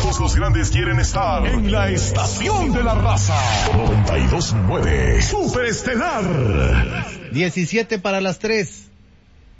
Todos los grandes quieren estar en la estación de la raza. 92.9 Superestelar. 17 para las 3.